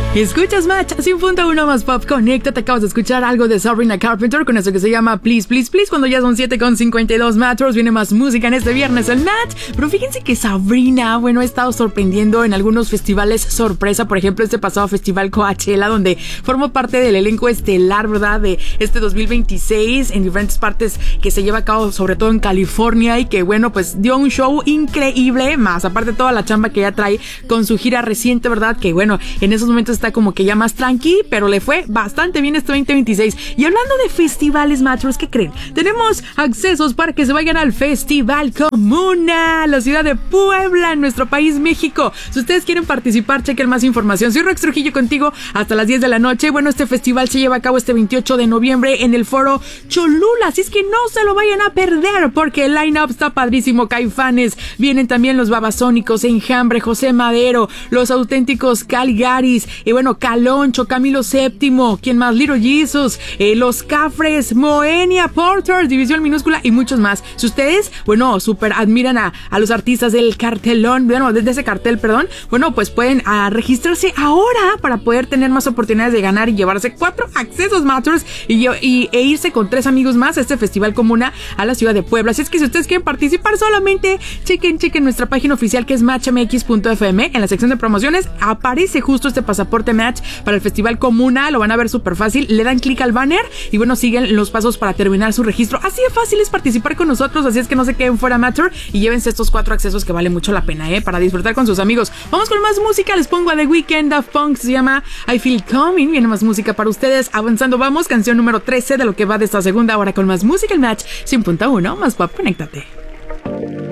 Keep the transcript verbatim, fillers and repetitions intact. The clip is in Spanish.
Escuchas Match, cien punto uno más pop, conecta, te acabas de escuchar algo de Sabrina Carpenter con eso que se llama Please, Please, Please, cuando ya son siete con cincuenta y dos Matros, viene más música en este viernes el Match, pero fíjense que Sabrina, bueno, ha estado sorprendiendo en algunos festivales sorpresa, por ejemplo, este pasado festival Coachella, donde formó parte del elenco estelar, ¿verdad?, de este dos mil veintiséis, en diferentes partes que se lleva a cabo, sobre todo en California, y que, bueno, pues dio un show increíble, más aparte toda la chamba que ya trae con su gira reciente, ¿verdad?, que, bueno, en esos momentos está como que ya más tranqui, pero le fue bastante bien este veinte veintiséis. Y hablando de festivales, Matros, ¿qué creen? Tenemos accesos para que se vayan al Festival Comuna, la ciudad de Puebla, en nuestro país, México. Si ustedes quieren participar, chequen más información. Soy Rex Trujillo contigo hasta las diez de la noche. Bueno, este festival se lleva a cabo este veintiocho de noviembre en el Foro Cholula, así es que no se lo vayan a perder, porque el line-up está padrísimo. Caifanes, vienen también los Babasónicos, Enjambre, José Madero, los Auténticos Caligaris, y bueno, Caloncho, Camilo Séptimo, ¿quién más? Little Jesus, eh, Los Cafres, Moenia, Porter, División Minúscula y muchos más. Si ustedes, bueno, súper admiran a, a los artistas del cartelón, bueno, desde ese cartel, perdón, bueno, pues pueden a, registrarse ahora para poder tener más oportunidades de ganar y llevarse cuatro accesos Matros y, y, e irse con tres amigos más a este Festival Comuna a la ciudad de Puebla. Así es que si ustedes quieren participar, solamente chequen, chequen nuestra página oficial, que es match m x punto f m. En la sección de promociones aparece justo este pasaporte Match para el Festival Comuna, lo van a ver súper fácil, le dan clic al banner y bueno, siguen los pasos para terminar su registro. Así de fácil es participar con nosotros, así es que no se queden fuera Matter y llévense estos cuatro accesos que vale mucho la pena, eh, para disfrutar con sus amigos. Vamos con más música, les pongo a The Weeknd, Daft Punk, se llama I Feel Coming, viene más música para ustedes, avanzando vamos, canción número trece de lo que va de esta segunda hora con más música, el Match cien punto uno, más pop, conéctate.